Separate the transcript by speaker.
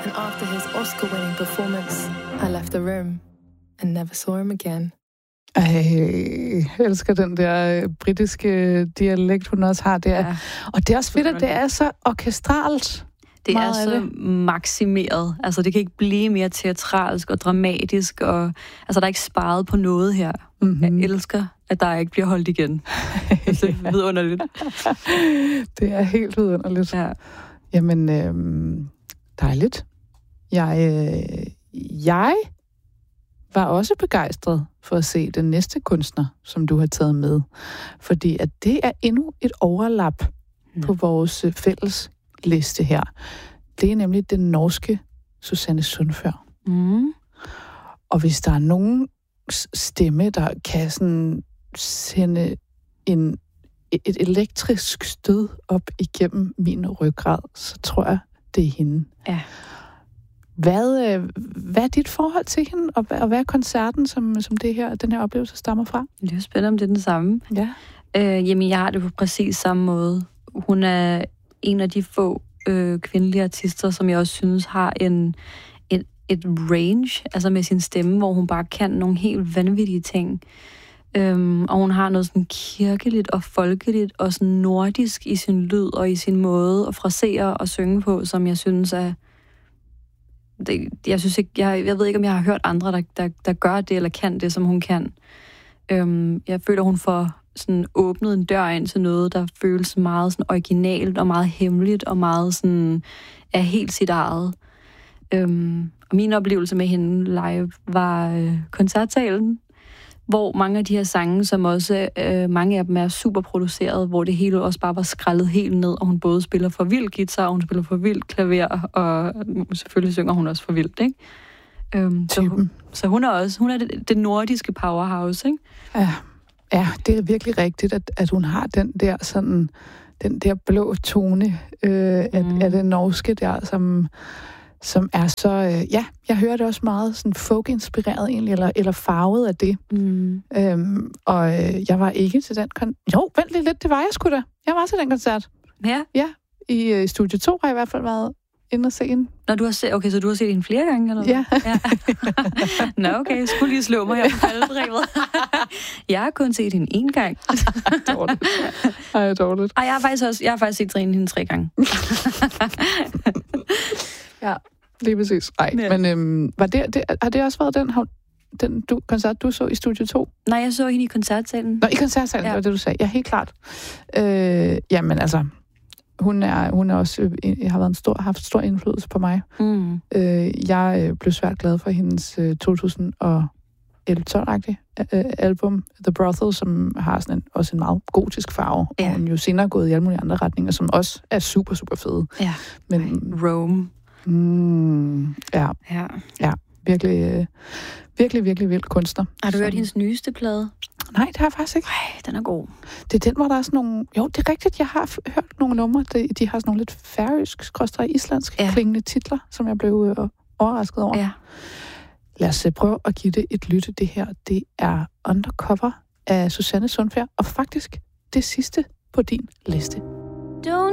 Speaker 1: And after his Oscar-winning performance, I left the room and never saw him again.
Speaker 2: Jeg elsker den der britiske dialekt, hun også har der. Ja. Og det er også fedt, at det er så orkestralt.
Speaker 3: Det er så maksimeret. Altså, det kan ikke blive mere teatralsk og dramatisk. Og, altså, der er ikke sparet på noget her. Mm-hmm. Jeg elsker, at der ikke bliver holdt igen. Det er vidunderligt.
Speaker 2: Det er helt vidunderligt.
Speaker 3: Ja.
Speaker 2: Jamen, dejligt. Jeg var også begejstret for at se den næste kunstner, som du har taget med. Fordi at det er endnu et overlap på vores fælles liste her. Det er nemlig den norske Susanne Sundfør. Mm. Og hvis der er nogen stemme, der kan sådan sende et elektrisk stød op igennem min ryggrad, så tror jeg, det er hende.
Speaker 3: Ja.
Speaker 2: Hvad er dit forhold til hende, og hvad er koncerten, som den her oplevelse stammer fra?
Speaker 3: Det er spændende, om det er den samme.
Speaker 2: Ja.
Speaker 3: Jamen, jeg har det på præcis samme måde. Hun er en af de få kvindelige artister, som jeg også synes har et range, altså med sin stemme, hvor hun bare kan nogle helt vanvittige ting. Og hun har noget sådan kirkeligt og folkeligt og sådan nordisk i sin lyd og i sin måde at frasere og synge på, som jeg synes er... Jeg ved ikke, om jeg har hørt andre, der gør det eller kan det, som hun kan. Jeg føler, hun får sådan åbnet en dør ind til noget, der føles meget sådan originalt og meget hemmeligt og meget sådan er helt sit eget. Og min oplevelse med hende live var koncertsalen, hvor mange af de her sange, som også mange af dem er super produceret, hvor det hele også bare var skrællet helt ned, og hun både spiller for vild guitar, og hun spiller for vild klaver, og selvfølgelig synger hun også for vildt, ikke? Så hun er det nordiske powerhouse, ikke?
Speaker 2: Ja, det er virkelig rigtigt, at hun har den der blå tone af det norske der, som er så... jeg hører det også meget sådan folk-inspireret egentlig, eller farvet af det. Og jeg var ikke til den vent lidt, det var jeg sgu da. Jeg var til den koncert.
Speaker 3: Ja?
Speaker 2: Ja, i Studie 2 har jeg i hvert fald været inde og se hende.
Speaker 3: Når du har set, okay, så du har set hende flere gange, eller hvad?
Speaker 2: Ja.
Speaker 3: Nå, okay, jeg skulle lige slå mig her på faldebrevet. Jeg har kun set hende én gang.
Speaker 2: Dårligt. Ej, dårligt.
Speaker 3: Og jeg har faktisk set hende 3 gange.
Speaker 2: Ja, lige præcis. Nej, ja. Men har det også været den koncert, du så i Studie 2?
Speaker 3: Nej, jeg så hende i koncertsalen.
Speaker 2: Nå, i koncertsalen, ja. Det var det, du sagde. Ja, helt klart. Jamen altså, hun er også har haft stor indflydelse på mig. Jeg blev svært glad for hendes 2011-12-agtige album, The Brothel, som har sådan også en meget gotisk farve, ja. Og hun jo senere gået i alle mulige andre retninger, som også er super, super fede.
Speaker 3: Ja,
Speaker 2: men
Speaker 3: Rome.
Speaker 2: Ja, virkelig, virkelig, virkelig vild kunstner.
Speaker 3: Har du hørt hendes nyeste plade?
Speaker 2: Nej, det har jeg faktisk ikke.
Speaker 3: Ej, den er god.
Speaker 2: Det er den, hvor der er sådan nogle... Jo, det er rigtigt, jeg har hørt nogle numre. De har sådan nogle lidt færøsk-islandsk klingende titler, som jeg blev overrasket over.
Speaker 3: Ja.
Speaker 2: Lad os prøve at give det et lytte. Det her, det er Undercover af Susanne Sundfør, og faktisk det sidste på din liste.
Speaker 3: Don't